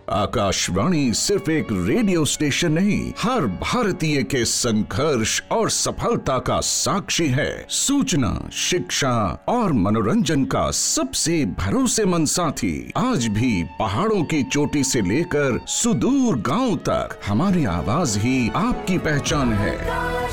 आकाशवाणी सिर्फ एक radio station नहीं, हर भारतीय के संघर्ष और सफलता का साक्षी है। सूचना, शिक्षा और मनोरंजन का सबसे भरोसेमंद साथी। आज भी पहाड़ों की चोटी से लेकर सुदूर गांव तक हमारी आवाज ही आपकी पहचान है।